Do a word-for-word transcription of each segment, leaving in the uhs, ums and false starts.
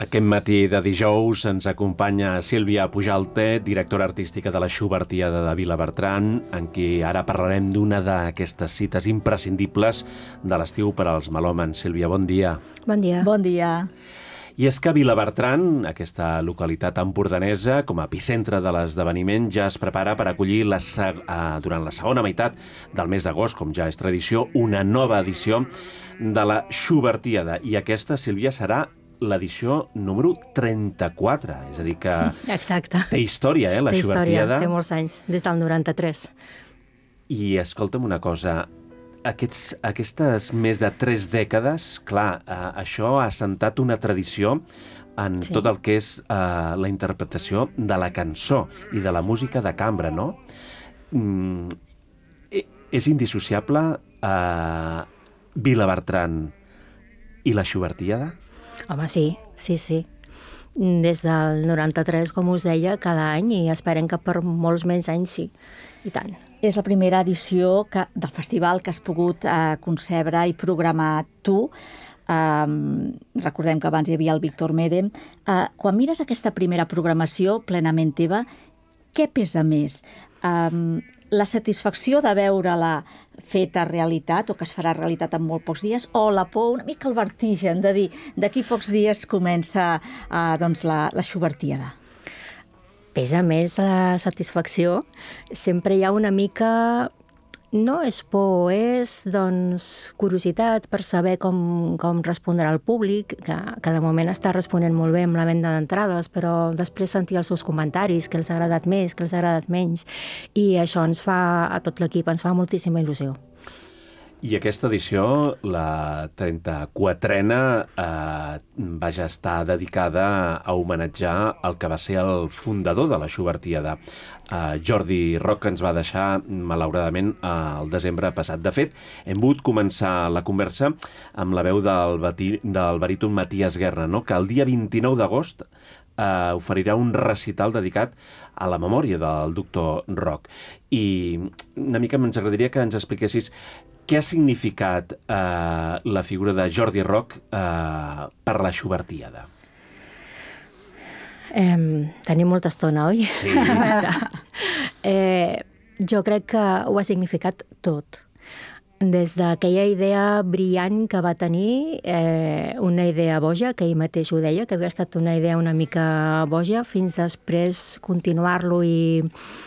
Aquest matí de dijous ens acompanya Sílvia Pujalte, directora artística de la Schubertiada de Vilabertran, en qui ara parlarem d'una d'aquestes cites imprescindibles de l'estiu per als melòmans. Sílvia, bon dia. Bon dia. Bon dia. I és que Vilabertran, aquesta localitat empordanesa, com a epicentre de l'esdeveniment, ja es prepara per acollir la, uh, durant la segona meitat del mes d'agost, com ja és tradició, una nova edició de la Schubertiada. I aquesta, Sílvia, serà l'edició número trenta-quatre, és a dir que Exacte. té història, eh, la té Schubertiada. Història, té molts anys, des del noranta-tres. I escolta'm una cosa, aquests, aquestes més de tres dècades, clar, eh, això ha assentat una tradició en Sí. tot el que és eh, la interpretació de la cançó i de la música de cambra, no? Mm, eh, és indissociable eh, Vilabertran i la Schubertiada? Home, sí, sí, sí. Des del noranta-tres, com us deia, cada any, i esperem que per molts més anys sí, i tant. És la primera edició que, del festival que has pogut eh, concebre i programar tu. Um, recordem que abans hi havia el Víctor Medem. Uh, quan mires aquesta primera programació plenament teva, què pesa més? Um, la satisfacció de veure-la feta realitat, o que es farà realitat en molt pocs dies, o la por, una mica el vertigen de dir d'aquí pocs dies comença uh, doncs la, la Schubertiada? Pesa més la satisfacció. Sempre hi ha una mica... No és por, és doncs, curiositat per saber com, com respondrà el públic, que, que de moment està responent molt bé amb la venda d'entrades, però després sentir els seus comentaris, que els ha agradat més, que els ha agradat menys, i això ens fa, a tot l'equip, ens fa moltíssima il·lusió. I aquesta edició, la trenta-quatrena, eh, va ja estar dedicada a homenatjar el que va ser el fundador de la Schubertiada. Eh, Jordi Roc, que ens va deixar, malauradament, eh, el desembre passat. De fet, hem pogut començar la conversa amb la veu del, bati, del baríton Matías Guerra, no? Que el dia vint-i-nou d'agost eh, oferirà un recital dedicat a la memòria del doctor Roc. I una mica ens agradaria que ens expliquessis què ha significat eh, la figura de Jordi Roc eh, per la Schubertiada? Eh, tenim molta estona, oi? Sí. eh, jo crec que ho ha significat tot. Des d'aquella idea brillant que va tenir, eh, una idea boja, que ell mateix ho deia, que havia estat una idea una mica boja, fins després continuar-lo i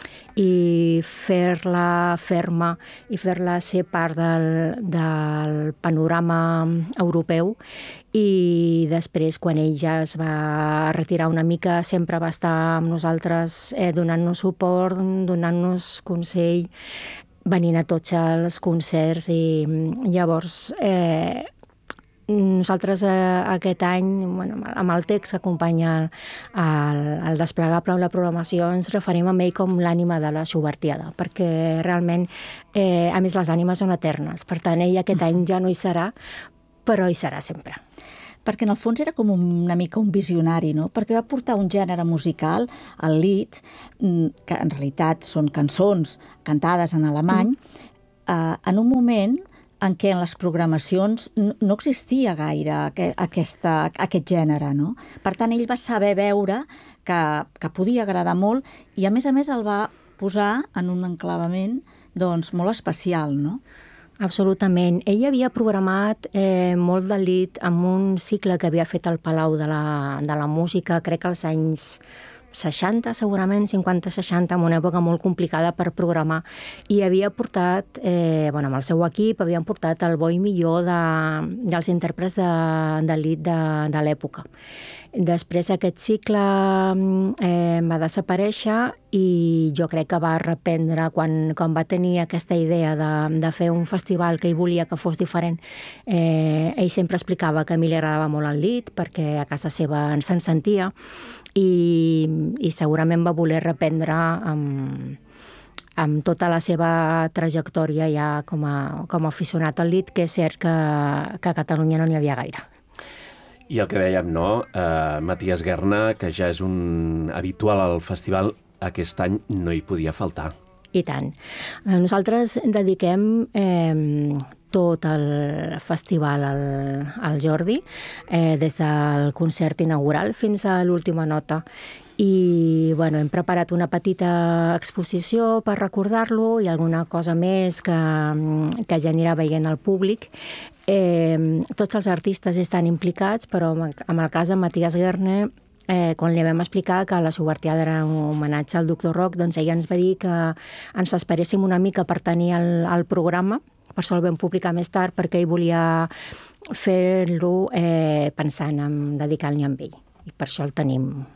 i fer-la ferma i fer-la ser part del, del panorama europeu. I després, quan ell ja es va retirar una mica, sempre va estar amb nosaltres eh, donant-nos suport, donant-nos consell, venint a tots els concerts, i llavors eh, nosaltres eh, aquest any, bueno, amb el text que acompanya el, el, el desplegable amb la programació, ens referim a ell com l'ànima de la Schubertiada, perquè realment, eh, a més, les ànimes són eternes. Per tant, ell aquest any ja no hi serà, però hi serà sempre. Perquè en el fons era com una mica un visionari, no? Perquè va portar un gènere musical, el lied, que en realitat són cançons cantades en alemany, mm. eh, en un moment en què en les programacions no existia gaire aquesta, aquest gènere, no? Per tant, ell va saber veure que, que podia agradar molt i, a més a més, el va posar en un enclavament doncs, molt especial, no? Absolutament. Ell havia programat eh, molt de lied amb un cicle que havia fet al Palau de la, de la Música, crec que als anys seixanta, segurament, cinquanta seixanta, en una època molt complicada per programar. I havia portat, eh, bueno, amb el seu equip, havien portat el bo i millor de, dels intèrprets de, de lied de, de l'època. Després aquest cicle eh, va desaparèixer i jo crec que va reprendre quan, quan va tenir aquesta idea de, de fer un festival que ell volia que fos diferent. Eh, ell sempre explicava que a mi li agradava molt el lied perquè a casa seva se'n sentia i, i segurament va voler reprendre amb, amb tota la seva trajectòria ja com a, com a aficionat al lied, que és cert que, que a Catalunya no n'hi havia gaire. I el que dèiem, no? Eh, Matías Guerra, que ja és un habitual al festival, aquest any no hi podia faltar. I tant. Nosaltres dediquem eh, tot el festival al, al Jordi, eh, des del concert inaugural fins a l'última nota. I bueno, hem preparat una petita exposició per recordar-lo i alguna cosa més que, que ja anirà veient el públic. Eh, tots els artistes estan implicats, però en el cas de Matías Guerne, eh, quan li vam explicar que la Sugartiada era un homenatge al doctor Roc, doncs ella ens va dir que ens esperéssim una mica per tenir el, el programa, per això el vam publicar més tard, perquè ell volia fer-lo eh, pensant en dedicar-li a ell. I per això el tenim